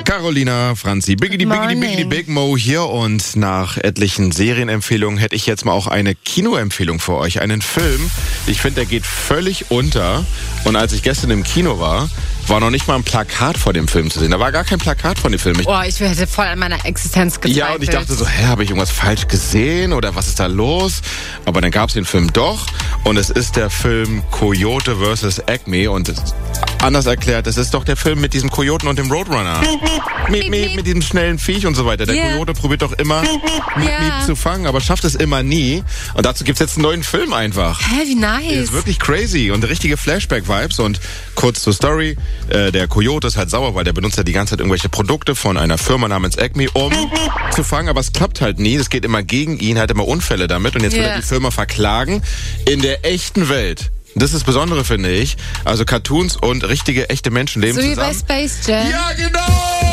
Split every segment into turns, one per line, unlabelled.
Carolina, Franzi, Biggity Big Mo hier und nach etlichen Serienempfehlungen hätte ich jetzt mal auch eine Kinoempfehlung für euch. Einen Film, ich finde, der geht völlig unter. Und als ich gestern im Kino war noch nicht mal ein Plakat vor dem Film zu sehen. Da war gar kein Plakat von dem Film.
Ich hätte voll an meiner Existenz gezweifelt.
Ja, und ich dachte so, habe ich irgendwas falsch gesehen oder was ist da los? Aber dann gab es den Film doch und es ist der Film Coyote vs. Acme und anders erklärt, es ist doch der Film mit diesem Kojoten und dem Roadrunner. Mit diesem schnellen Viech und so weiter. Der Coyote probiert doch immer zu fangen, aber schafft es immer nie. Und dazu gibt's jetzt einen neuen Film einfach.
Hä, wie nice.
Der ist wirklich crazy und richtige Flashback-Vibes. Und kurz zur Story, der Coyote ist halt sauer, weil der benutzt ja die ganze Zeit irgendwelche Produkte von einer Firma namens Acme, um zu fangen, aber es klappt halt nie. Es geht immer gegen ihn, hat immer Unfälle damit und jetzt will er die Firma verklagen in der echten Welt. Das ist das Besondere, finde ich. Also Cartoons und richtige, echte Menschen leben zusammen.
So wie bei Space Jam.
Ja, genau!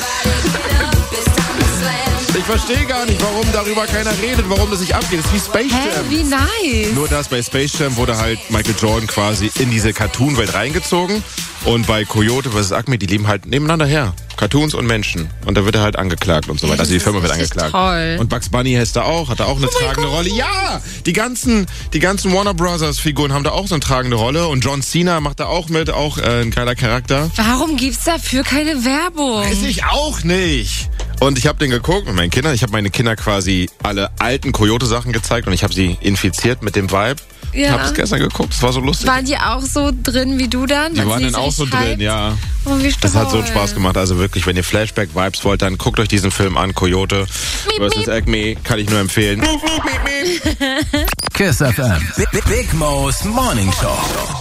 Ich verstehe gar nicht, warum darüber keiner redet, warum das nicht abgeht. Das ist wie Space Jam.
Wie nice.
Nur dass bei Space Jam wurde halt Michael Jordan quasi in diese Cartoon-Welt reingezogen. Und bei Coyote vs. Acme, die leben halt nebeneinander her. Cartoons und Menschen. Und da wird er halt angeklagt und so weiter. Also die Firma wird angeklagt.
Toll.
Und Bugs Bunny hat da auch eine tragende Rolle. Ja! Die ganzen Warner Brothers Figuren haben da auch so eine tragende Rolle. Und John Cena macht da auch mit, auch ein geiler Charakter.
Warum gibt's dafür keine Werbung?
Weiß ich auch nicht. Und ich habe den geguckt mit meinen Kindern. Ich habe meine Kinder quasi alle alten Coyote-Sachen gezeigt und ich habe sie infiziert mit dem Vibe. Ich habe es gestern geguckt, es war so lustig.
Waren die auch so drin wie du dann?
Die waren dann auch so drin, ja.
Oh, wie
das hat so einen Spaß gemacht. Also wirklich, wenn ihr Flashback-Vibes wollt, dann guckt euch diesen Film an. Coyote vs. Acme, kann ich nur empfehlen.
Kiss FM, Big Mo's Morning Show.